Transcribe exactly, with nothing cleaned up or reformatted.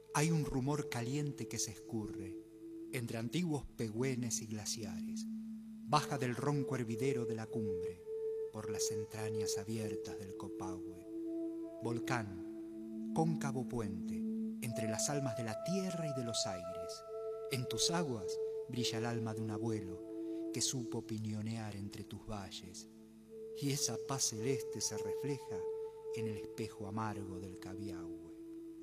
Hay un rumor caliente que se escurre entre antiguos pegüenes y glaciares. Baja del ronco hervidero de la cumbre por las entrañas abiertas del Copahue. Volcán, cóncavo puente entre las almas de la tierra y de los aires. En tus aguas brilla el alma de un abuelo que supo piñonear entre tus valles, y esa paz celeste se refleja en el espejo amargo del Cabiahue.